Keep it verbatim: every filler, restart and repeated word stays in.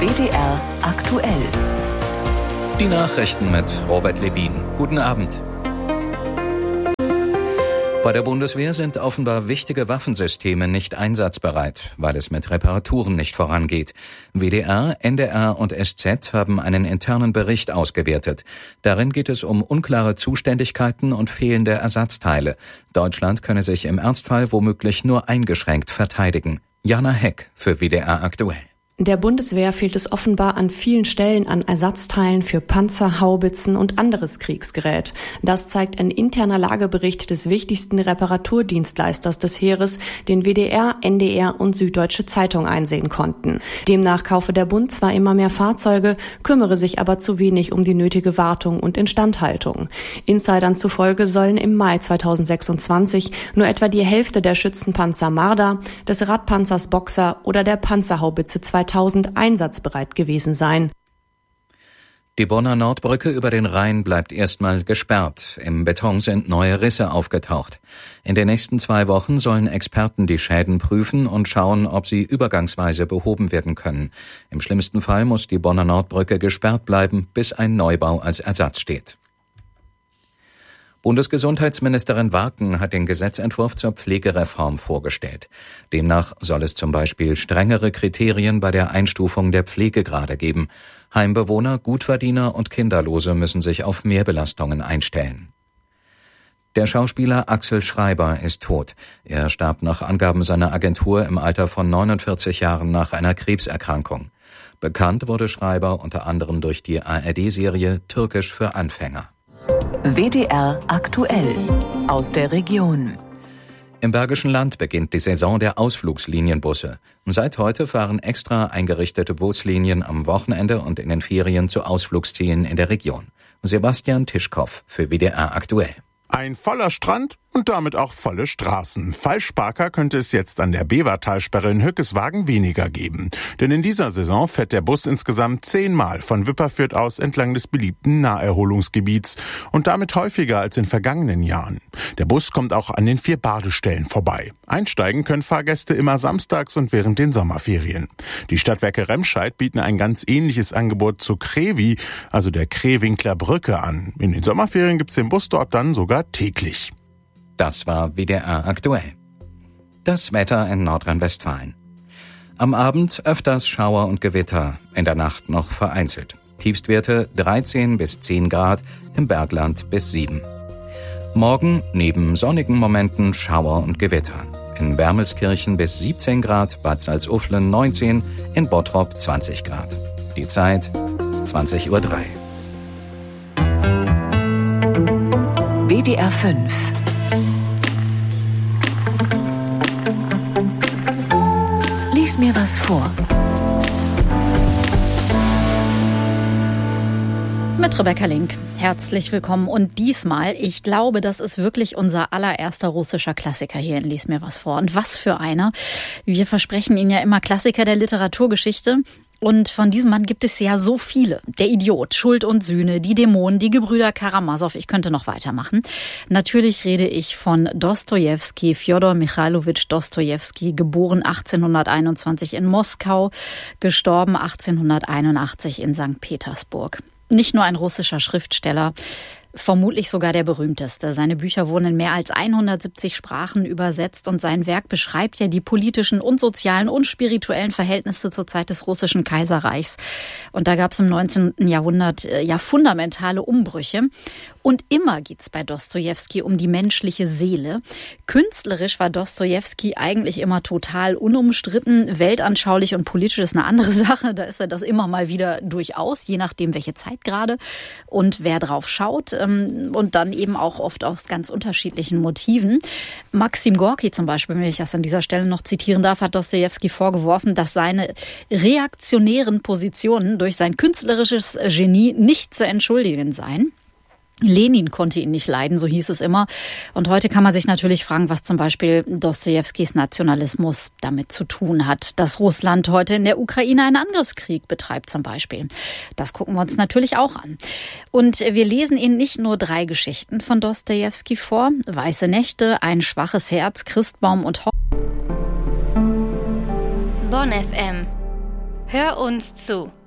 W D R aktuell. Die Nachrichten mit Robert Levin. Guten Abend. Bei der Bundeswehr sind offenbar wichtige Waffensysteme nicht einsatzbereit, weil es mit Reparaturen nicht vorangeht. W D R, N D R und S Z haben einen internen Bericht ausgewertet. Darin geht es um unklare Zuständigkeiten und fehlende Ersatzteile. Deutschland könne sich im Ernstfall womöglich nur eingeschränkt verteidigen. Jana Heck für W D R aktuell. Der Bundeswehr fehlt es offenbar an vielen Stellen an Ersatzteilen für Panzer, Haubitzen und anderes Kriegsgerät. Das zeigt ein interner Lagebericht des wichtigsten Reparaturdienstleisters des Heeres, den W D R, N D R und Süddeutsche Zeitung einsehen konnten. Demnach kaufe der Bund zwar immer mehr Fahrzeuge, kümmere sich aber zu wenig um die nötige Wartung und Instandhaltung. Insidern zufolge sollen im Mai zweitausendsechsundzwanzig nur etwa die Hälfte der Schützenpanzer Marder, des Radpanzers Boxer oder der Panzerhaubitze zweitausend einsatzbereit gewesen sein. Die Bonner Nordbrücke über den Rhein bleibt erstmal gesperrt. Im Beton sind neue Risse aufgetaucht. In den nächsten zwei Wochen sollen Experten die Schäden prüfen und schauen, ob sie übergangsweise behoben werden können. Im schlimmsten Fall muss die Bonner Nordbrücke gesperrt bleiben, bis ein Neubau als Ersatz steht. Bundesgesundheitsministerin Warken hat den Gesetzentwurf zur Pflegereform vorgestellt. Demnach soll es zum Beispiel strengere Kriterien bei der Einstufung der Pflegegrade geben. Heimbewohner, Gutverdiener und Kinderlose müssen sich auf Mehrbelastungen einstellen. Der Schauspieler Axel Schreiber ist tot. Er starb nach Angaben seiner Agentur im Alter von neunundvierzig Jahren nach einer Krebserkrankung. Bekannt wurde Schreiber unter anderem durch die A R D-Serie Türkisch für Anfänger. W D R aktuell aus der Region. Im Bergischen Land beginnt die Saison der Ausflugslinienbusse. Seit heute fahren extra eingerichtete Buslinien am Wochenende und in den Ferien zu Ausflugszielen in der Region. Sebastian Tischkow für W D R aktuell. Ein voller Strand und damit auch volle Straßen. Falschparker könnte es jetzt an der Bevertalsperre in Hückeswagen weniger geben. Denn in dieser Saison fährt der Bus insgesamt zehnmal von Wipperfürth aus entlang des beliebten Naherholungsgebiets und damit häufiger als in vergangenen Jahren. Der Bus kommt auch an den vier Badestellen vorbei. Einsteigen können Fahrgäste immer samstags und während den Sommerferien. Die Stadtwerke Remscheid bieten ein ganz ähnliches Angebot zu Krevi, also der Krewinkler Brücke, an. In den Sommerferien gibt's den Bus dort dann sogar täglich. Das war W D R aktuell. Das Wetter in Nordrhein-Westfalen. Am Abend öfters Schauer und Gewitter, in der Nacht noch vereinzelt. Tiefstwerte dreizehn bis zehn Grad, im Bergland bis sieben. Morgen neben sonnigen Momenten Schauer und Gewitter. In Wermelskirchen bis siebzehn Grad, Bad Salzuflen neunzehn, in Bottrop zwanzig Grad. Die Zeit zwanzig Uhr drei. W D R fünf. Lies mir was vor. Mit Rebecca Link. Herzlich willkommen. Und diesmal, ich glaube, das ist wirklich unser allererster russischer Klassiker hier in Lies mir was vor. Und was für einer. Wir versprechen Ihnen ja immer Klassiker der Literaturgeschichte. Und von diesem Mann gibt es ja so viele. Der Idiot, Schuld und Sühne, die Dämonen, die Gebrüder Karamasow. Ich könnte noch weitermachen. Natürlich rede ich von Dostojewski, Fjodor Michailowitsch Dostojewski, geboren achtzehnhunderteinundzwanzig in Moskau, gestorben achtzehnhunderteinundachtzig in Sankt Petersburg. Nicht nur ein russischer Schriftsteller, vermutlich sogar der berühmteste. Seine Bücher wurden in mehr als hundertsiebzig Sprachen übersetzt und sein Werk beschreibt ja die politischen und sozialen und spirituellen Verhältnisse zur Zeit des russischen Kaiserreichs. Und da gab es im neunzehnten Jahrhundert ja fundamentale Umbrüche. Und immer geht's bei Dostojewski um die menschliche Seele. Künstlerisch war Dostojewski eigentlich immer total unumstritten. Weltanschaulich und politisch ist eine andere Sache. Da ist er das immer mal wieder durchaus, je nachdem welche Zeit gerade und wer drauf schaut. Und dann eben auch oft aus ganz unterschiedlichen Motiven. Maxim Gorki zum Beispiel, wenn ich das an dieser Stelle noch zitieren darf, hat Dostojewski vorgeworfen, dass seine reaktionären Positionen durch sein künstlerisches Genie nicht zu entschuldigen seien. Lenin konnte ihn nicht leiden, so hieß es immer. Und heute kann man sich natürlich fragen, was zum Beispiel Dostojewskis Nationalismus damit zu tun hat. Dass Russland heute in der Ukraine einen Angriffskrieg betreibt zum Beispiel. Das gucken wir uns natürlich auch an. Und wir lesen Ihnen nicht nur drei Geschichten von Dostojewski vor. Weiße Nächte, Ein schwaches Herz, Christbaum und Hoffnung. Bonn F M. Hör uns zu.